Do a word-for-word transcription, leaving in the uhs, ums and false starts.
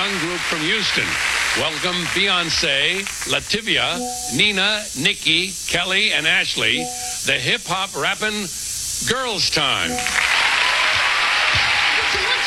young group from Houston. Welcome Beyonce, Lativia, Nina, Nikki, Kelly, and Ashley, the hip-hop rapping Girls Time.